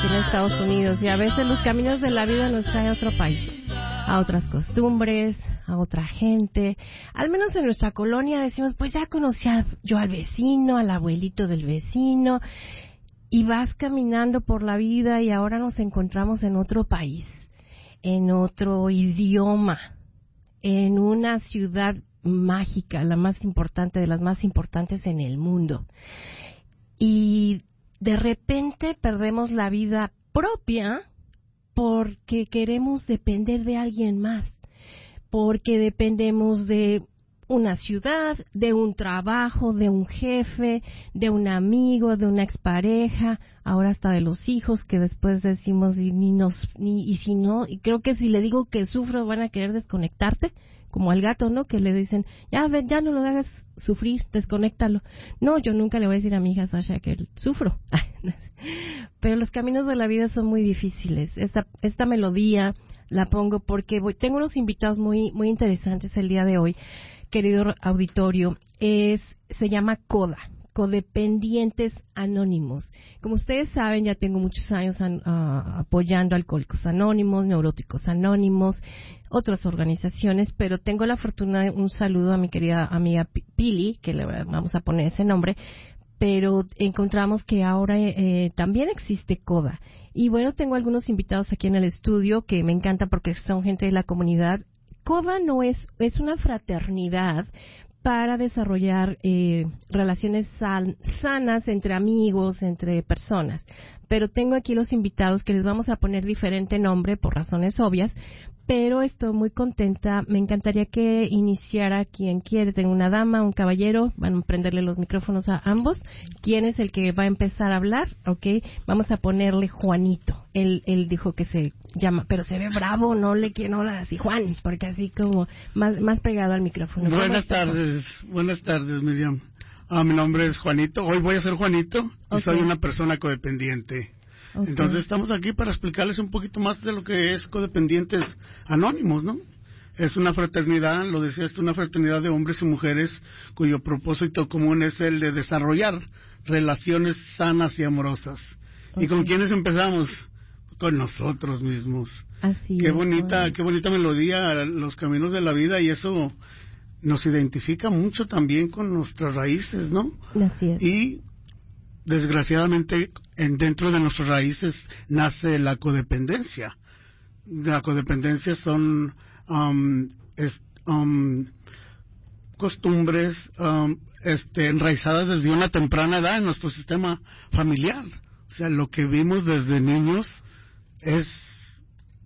aquí en Estados Unidos, y a veces los caminos de la vida nos traen a otro país, a otras costumbres, a otra gente. Al menos en nuestra colonia decimos, pues ya conocía yo al vecino, al abuelito del vecino, y vas caminando por la vida y ahora nos encontramos en otro país, en otro idioma, en una ciudad mágica, la más importante de las más importantes en el mundo. Y de repente perdemos la vida propia porque queremos depender de alguien más, porque dependemos de una ciudad, de un trabajo, de un jefe, de un amigo, de una expareja, ahora hasta de los hijos, que después decimos y si no, y creo que si le digo que sufro van a querer desconectarte, como al gato, ¿no? Que le dicen, ya no lo hagas sufrir, desconéctalo. No, yo nunca le voy a decir a mi hija Sasha que sufro. Pero los caminos de la vida son muy difíciles. Esta melodía la pongo porque tengo unos invitados muy interesantes el día de hoy, querido auditorio. Se llama CODA, Codependientes Anónimos. Como ustedes saben, ya tengo muchos años apoyando a Alcohólicos Anónimos, Neuróticos Anónimos, otras organizaciones, pero tengo la fortuna de un saludo a mi querida amiga Pili, que le vamos a poner ese nombre, pero encontramos que ahora también existe CODA. Y bueno, tengo algunos invitados aquí en el estudio que me encanta porque son gente de la comunidad. CODA no es una fraternidad para desarrollar relaciones sanas entre amigos, entre personas. Pero tengo aquí los invitados que les vamos a poner diferente nombre por razones obvias, pero estoy muy contenta. Me encantaría que iniciara quien quiere. Tengo una dama, un caballero, van a prenderle los micrófonos a ambos. ¿Quién es el que va a empezar a hablar? Okay, vamos a ponerle Juanito. Él dijo que se llama, pero se ve bravo, no le así Juan, porque así como más pegado al micrófono. Buenas tardes, Miriam. Mi nombre es Juanito. Hoy voy a ser Juanito y soy una persona codependiente. Okay. Entonces estamos aquí para explicarles un poquito más de lo que es Codependientes Anónimos, ¿no? Es una fraternidad, lo decía, es una fraternidad de hombres y mujeres cuyo propósito común es el de desarrollar relaciones sanas y amorosas. Okay. ¿Y con quiénes empezamos? Con nosotros mismos. Así qué bonita melodía, los caminos de la vida, y eso nos identifica mucho también con nuestras raíces, ¿no? Así es. Y desgraciadamente dentro de nuestras raíces nace la codependencia. La codependencia son costumbres enraizadas desde una temprana edad en nuestro sistema familiar. O sea, lo que vimos desde niños es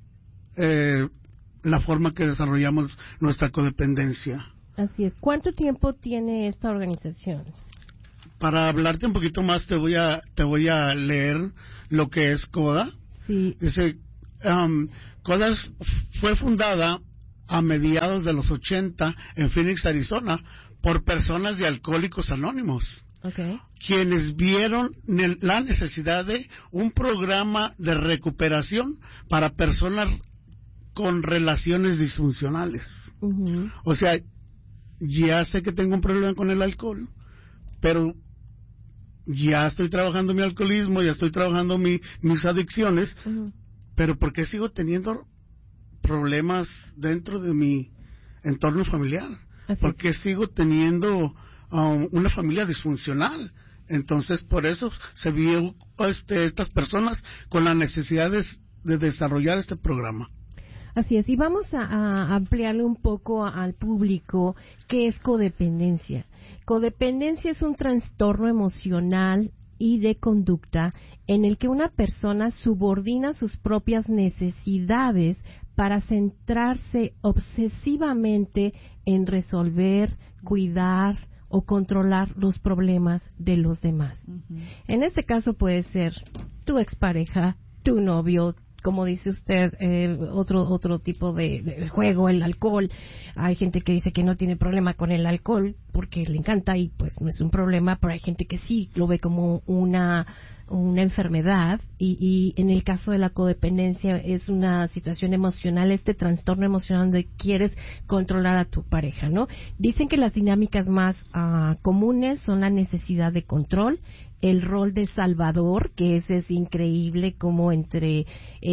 la forma que desarrollamos nuestra codependencia. Así es. ¿Cuánto tiempo tiene esta organización? Para hablarte un poquito más te voy a leer lo que es CODA. Sí. Dice, CODA fue fundada a mediados de los 80 en Phoenix, Arizona, por personas de Alcohólicos Anónimos. Okay. Quienes vieron la necesidad de un programa de recuperación para personas con relaciones disfuncionales. Uh-huh. O sea, ya sé que tengo un problema con el alcohol, pero ya estoy trabajando mi alcoholismo, ya estoy trabajando mis adicciones, uh-huh. Pero ¿por qué sigo teniendo problemas dentro de mi entorno familiar? ¿Por qué sigo teniendo una familia disfuncional? Entonces, por eso se vio estas personas con la necesidad de desarrollar este programa. Así es, y vamos a ampliarle un poco al público qué es codependencia. Codependencia es un trastorno emocional y de conducta en el que una persona subordina sus propias necesidades para centrarse obsesivamente en resolver, cuidar o controlar los problemas de los demás. Uh-huh. En este caso puede ser tu expareja, tu novio, como dice usted, otro tipo de juego, el alcohol. Hay gente que dice que no tiene problema con el alcohol porque le encanta y pues no es un problema, pero hay gente que sí lo ve como una enfermedad y en el caso de la codependencia es una situación emocional, este trastorno emocional donde quieres controlar a tu pareja, ¿no? Dicen que las dinámicas más comunes son la necesidad de control, el rol de salvador, que ese es increíble, como entre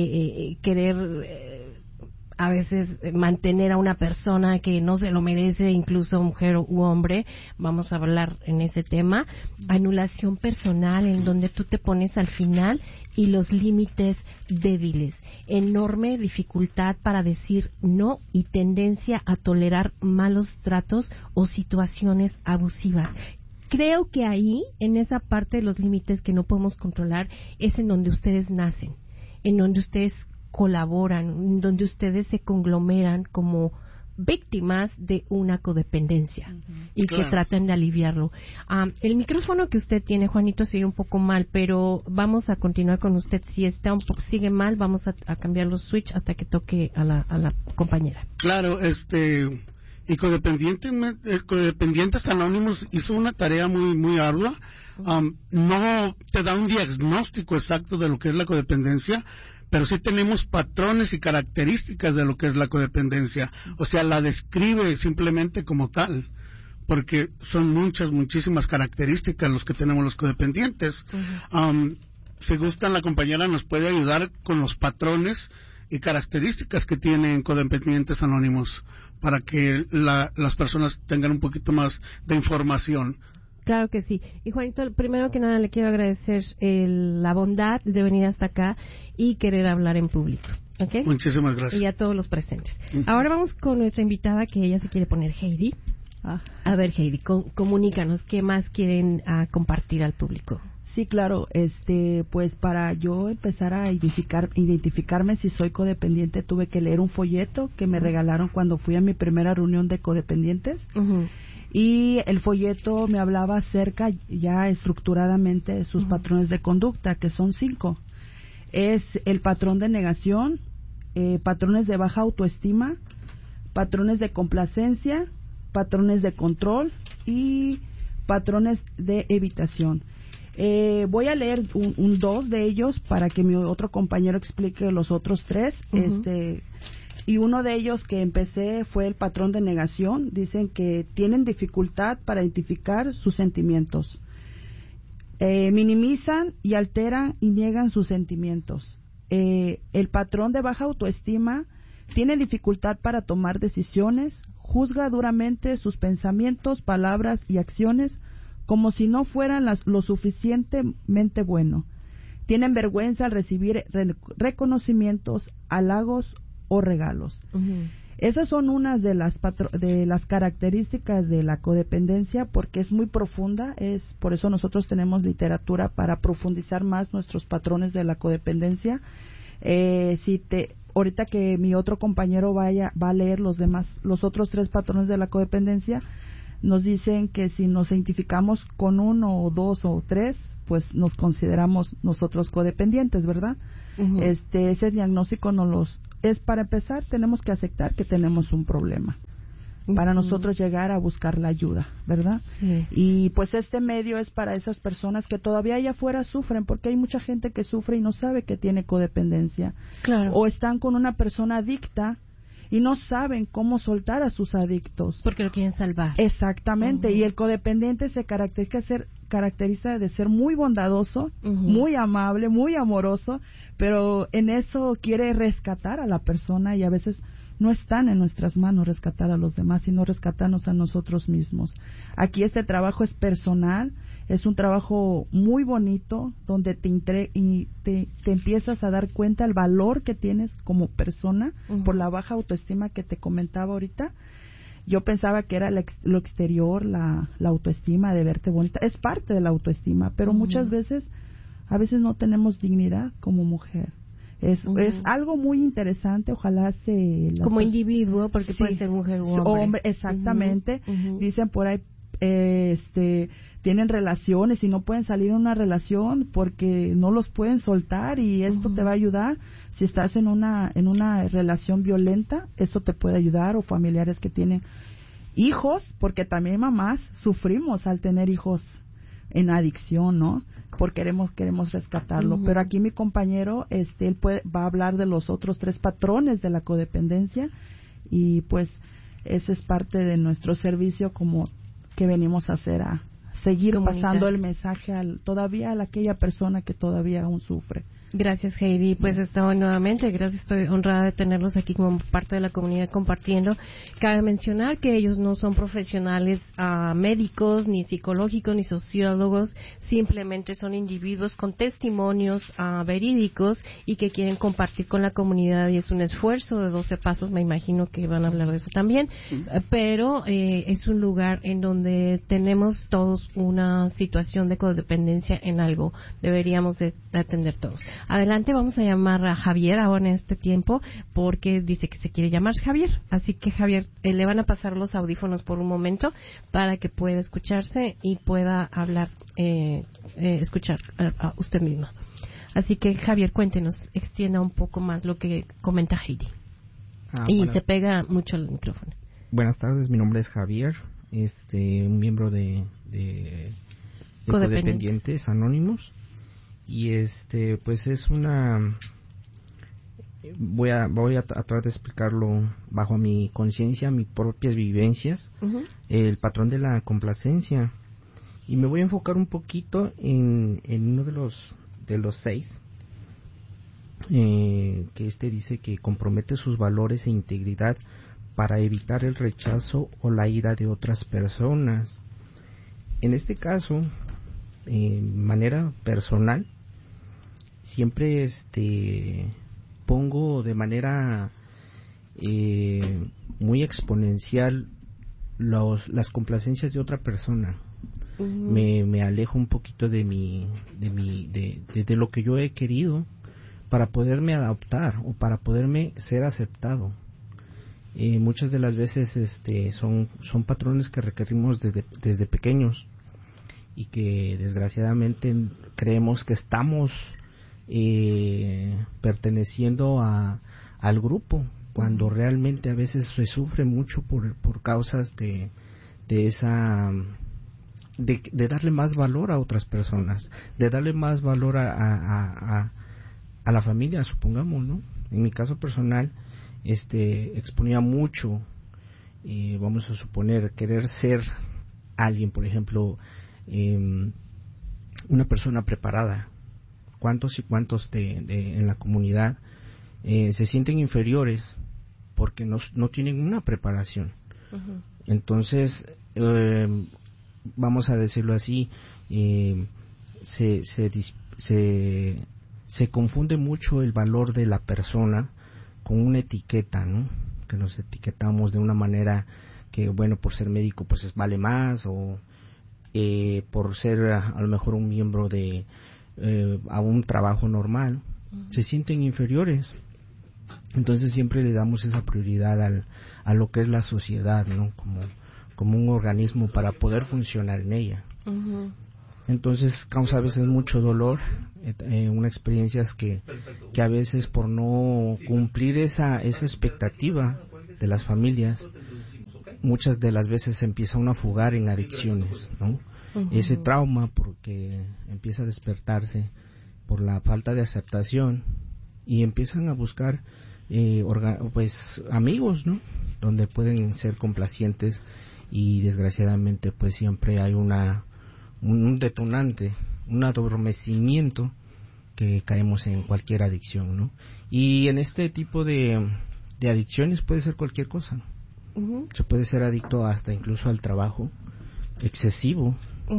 querer a veces mantener a una persona que no se lo merece, incluso mujer u hombre, vamos a hablar en ese tema, anulación personal, en donde tú te pones al final, y los límites débiles, enorme dificultad para decir no y tendencia a tolerar malos tratos o situaciones abusivas. Creo que ahí, en esa parte de los límites que no podemos controlar, es en donde ustedes nacen, en donde ustedes colaboran, donde ustedes se conglomeran como víctimas de una codependencia y que tratan de aliviarlo. El micrófono que usted tiene, Juanito, sigue un poco mal, pero vamos a continuar con usted. Si está sigue mal, vamos a cambiar los switch hasta que toque a la compañera. Claro, y Codependientes Anónimos hizo una tarea muy muy ardua. No te da un diagnóstico exacto de lo que es la codependencia, pero sí tenemos patrones y características de lo que es la codependencia. O sea, la describe simplemente como tal, porque son muchísimas características los que tenemos los codependientes. Si gustan, la compañera nos puede ayudar con los patrones y características que tienen Codependientes Anónimos, para que las personas tengan un poquito más de información. Claro que sí. Y Juanito, primero que nada le quiero agradecer la bondad de venir hasta acá y querer hablar en público. ¿Okay? Muchísimas gracias. Y a todos los presentes. Ahora vamos con nuestra invitada, que ella se quiere poner, Heidi. A ver, Heidi, comunícanos, ¿qué más quieren compartir al público? Sí, claro, pues para yo empezar a identificarme si soy codependiente, tuve que leer un folleto que me regalaron cuando fui a mi primera reunión de codependientes. Y el folleto me hablaba acerca ya estructuradamente de sus patrones de conducta, que son 5. Es el patrón de negación, patrones de baja autoestima, patrones de complacencia, patrones de control y patrones de evitación. Voy a leer dos de ellos para que mi otro compañero explique los otros 3. Y uno de ellos que empecé fue el patrón de negación. Dicen que tienen dificultad para identificar sus sentimientos. Minimizan y alteran y niegan sus sentimientos. El patrón de baja autoestima tiene dificultad para tomar decisiones, juzga duramente sus pensamientos, palabras y acciones como si no fueran lo suficientemente bueno. Tienen vergüenza al recibir reconocimientos, halagos o regalos. Esas son unas de las características de la codependencia, porque es muy profunda. Por eso nosotros tenemos literatura para profundizar más nuestros patrones de la codependencia. Ahorita que mi otro compañero va a leer los otros 3 patrones de la codependencia, nos dicen que si nos identificamos con 1 o 2 o 3, pues nos consideramos nosotros codependientes, ¿verdad? Ese diagnóstico es para empezar, tenemos que aceptar que tenemos un problema para nosotros llegar a buscar la ayuda, ¿verdad? Sí. Y pues este medio es para esas personas que todavía allá afuera sufren, porque hay mucha gente que sufre y no sabe que tiene codependencia. Claro. O están con una persona adicta y no saben cómo soltar a sus adictos. Porque lo quieren salvar. Exactamente. Y el codependiente se caracteriza de ser muy bondadoso, muy amable, muy amoroso, pero en eso quiere rescatar a la persona, y a veces no están en nuestras manos rescatar a los demás, sino rescatarnos a nosotros mismos. Aquí este trabajo es personal, es un trabajo muy bonito, donde te empiezas a dar cuenta el valor que tienes como persona por la baja autoestima que te comentaba ahorita. Yo pensaba que era lo exterior, la autoestima de verte bonita. Es parte de la autoestima, pero muchas veces, a veces no tenemos dignidad como mujer. Es algo muy interesante, ojalá como individuo, porque puede ser mujer o hombre. Exactamente. Dicen por ahí, tienen relaciones y no pueden salir en una relación porque no los pueden soltar, y esto te va a ayudar. Si estás en una relación violenta, esto te puede ayudar, o familiares que tienen hijos, porque también mamás sufrimos al tener hijos en adicción, ¿no? Porque queremos rescatarlo. Pero aquí mi compañero, él va a hablar de los otros 3 patrones de la codependencia, y pues ese es parte de nuestro servicio como que venimos a hacer, a seguir comunicar. pasando el mensaje todavía a aquella persona que todavía aún sufre. Gracias, Heidi. Pues nuevamente, gracias, estoy honrada de tenerlos aquí como parte de la comunidad compartiendo. Cabe mencionar que ellos no son profesionales médicos, ni psicológicos, ni sociólogos, simplemente son individuos con testimonios verídicos y que quieren compartir con la comunidad, y es un esfuerzo de 12 pasos, me imagino que van a hablar de eso también, pero es un lugar en donde tenemos todos una situación de codependencia en algo, deberíamos de atender todos. Adelante, vamos a llamar a Javier ahora en este tiempo, porque dice que se quiere llamar Javier. Así que, Javier, le van a pasar los audífonos por un momento para que pueda escucharse y pueda hablar, escuchar a usted mismo. Así que, Javier, cuéntenos, extienda un poco más lo que comenta Heidi. Se pega mucho el micrófono. Buenas tardes, mi nombre es Javier, un miembro de Codependientes Anónimos. Y pues es voy a tratar de explicarlo bajo mi conciencia, mis propias vivencias, el patrón de la complacencia, y me voy a enfocar un poquito en uno de los 6, que dice que compromete sus valores e integridad para evitar el rechazo o la ira de otras personas. En este caso, de manera personal, siempre pongo de manera muy exponencial las complacencias de otra persona. Me alejo un poquito de lo que yo he querido para poderme adaptar o para poderme ser aceptado. Muchas de las veces son patrones que requerimos desde pequeños, y que desgraciadamente creemos que estamos perteneciendo al grupo, cuando realmente a veces se sufre mucho por causas de darle más valor a otras personas, de darle más valor a la familia, supongamos, ¿no? En mi caso personal, exponía mucho, vamos a suponer, querer ser alguien, por ejemplo, una persona preparada. ¿Cuántos y cuántos en la comunidad se sienten inferiores porque no tienen una preparación? Entonces, vamos a decirlo así, se confunde mucho el valor de la persona con una etiqueta, ¿no? Que nos etiquetamos de una manera que, bueno, por ser médico pues vale más, o por ser a lo mejor un miembro a un trabajo normal, se sienten inferiores. Entonces siempre le damos esa prioridad a lo que es la sociedad, ¿no? Como un organismo para poder funcionar en ella. Entonces causa a veces mucho dolor, una experiencia que a veces por no cumplir esa expectativa de las familias, muchas de las veces se empieza uno a fugar en adicciones, ¿no? Ese trauma porque empieza a despertarse por la falta de aceptación, y empiezan a buscar pues amigos, ¿no? Donde pueden ser complacientes, y desgraciadamente pues siempre hay un detonante, un adormecimiento, que caemos en cualquier adicción, ¿no? Y en este tipo de adicciones puede ser cualquier cosa. Se puede ser adicto hasta incluso al trabajo excesivo,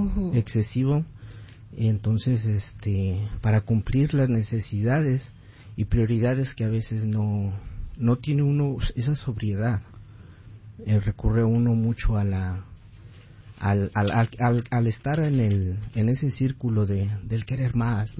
y entonces para cumplir las necesidades y prioridades que a veces no tiene uno esa sobriedad, recurre uno mucho al estar en ese círculo del querer más.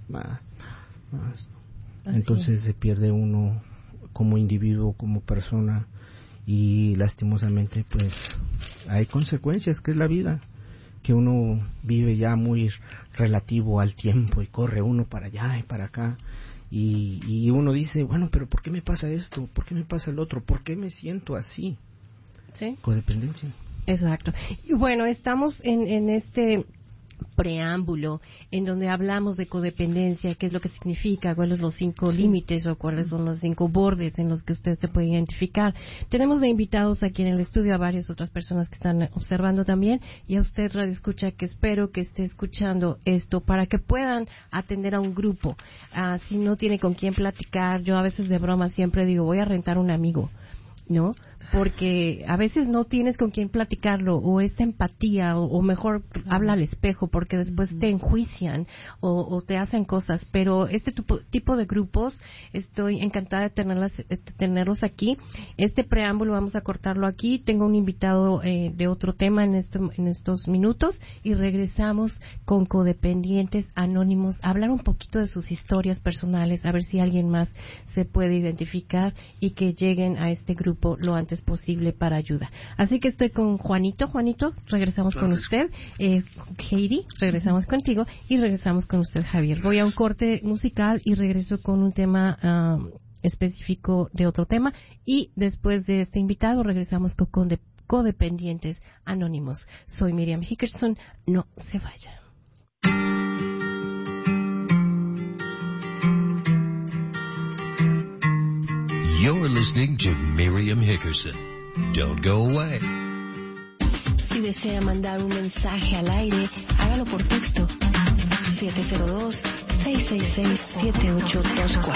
Entonces se pierde uno como individuo, como persona, y lastimosamente pues hay consecuencias, que es la vida, que uno vive ya muy relativo al tiempo, y corre uno para allá y para acá, y uno dice, bueno, pero ¿por qué me pasa esto? ¿Por qué me pasa el otro? ¿Por qué me siento así? ¿Sí? Codependencia. Exacto. Y bueno, estamos en este preámbulo en donde hablamos de codependencia, qué es lo que significa, cuáles son los 5 límites o cuáles son los 5 bordes en los que usted se puede identificar. Tenemos de invitados aquí en el estudio a varias otras personas que están observando también, y a usted, Radio Escucha, que espero que esté escuchando esto para que puedan atender a un grupo. Si no tiene con quién platicar, yo a veces de broma siempre digo, voy a rentar un amigo, ¿no? Porque a veces no tienes con quién platicarlo, o esta empatía, o mejor habla al espejo, porque después te enjuician o te hacen cosas. Pero este tipo de grupos, estoy encantada de tenerlos aquí. Este preámbulo vamos a cortarlo aquí. Tengo un invitado de otro tema en estos minutos, y regresamos con Codependientes Anónimos a hablar un poquito de sus historias personales, a ver si alguien más se puede identificar y que lleguen a este grupo lo antes posible para ayuda. Así que estoy con Juanito. Juanito, regresamos con usted. Heidi, regresamos contigo, y regresamos con usted, Javier. Voy a un corte musical y regreso con un tema específico de otro tema, y después de este invitado regresamos con Codependientes Anónimos. Soy Miriam Hickerson, no se vaya. You're listening to Miriam Hickerson. Don't go away. Si desea mandar un mensaje al aire, hágalo por texto 702-666-7824.